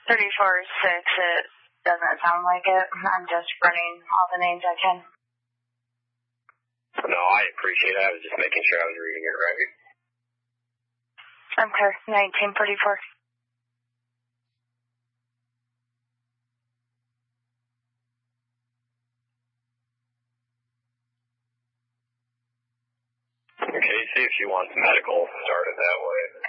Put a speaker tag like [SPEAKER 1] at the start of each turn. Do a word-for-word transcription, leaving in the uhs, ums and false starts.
[SPEAKER 1] thirty-four six, it doesn't sound like it. I'm just running all the names I can.
[SPEAKER 2] No, I appreciate it. I was just making sure I was reading it right.
[SPEAKER 1] I'm clear. nineteen forty-four.
[SPEAKER 2] Okay, see if she wants medical started that way.